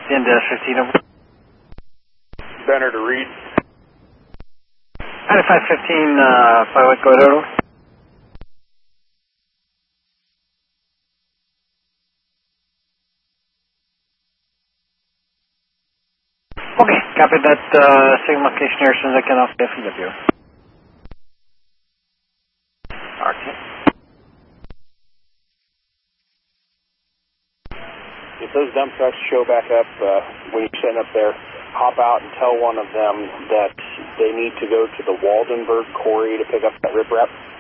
Into 15 over. Center to read. 9515, Flyway, go ahead, over. Okay, copy that signal location here as soon as I can off the FEW. RT. If those dump trucks show back up when you're sitting up there, hop out and tell one of them that they need to go to the Waldenburg quarry to pick up that riprap.